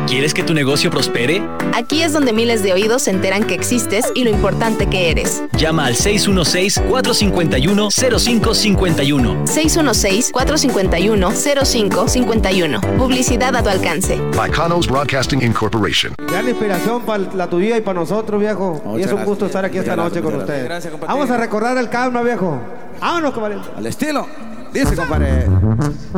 ¿Quieres que tu negocio prospere? Aquí es donde miles de oídos se enteran que existes y lo importante que eres. Llama al 616-451-0551. 616-451-0551. Publicidad a tu alcance. Bacanos Broadcasting Incorporation. Gran inspiración para la tu vida y para nosotros, viejo. Y es un gusto estar aquí esta noche con ustedes. Gracias, compadre. Vamos a recordar el karma, viejo. Vámonos, compadre. Al estilo. Dice, compadre.